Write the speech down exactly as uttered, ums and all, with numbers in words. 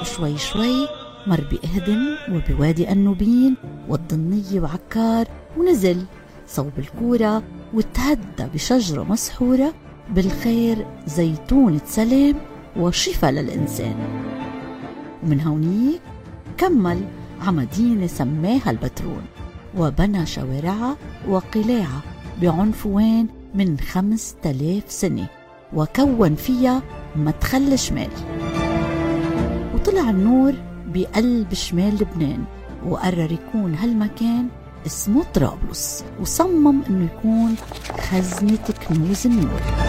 وشوي شوي مر بإهدم وبوادي النوبين والضنية وعكار، ونزل صوب الكورة وتهدى بشجرة مسحورة بالخير زيتونة سلام وشفاء للإنسان. ومن هونيك كمل عمدينة سماها البترون، وبنى شوارعها وقلاعها بعنفوان من خمس تلاف سنة، وكون فيها مدخل شمال. وطلع النور بقلب شمال لبنان، وقرر يكون هالمكان اسمه طرابلس، وصمم انه يكون خزنة كنوز النور.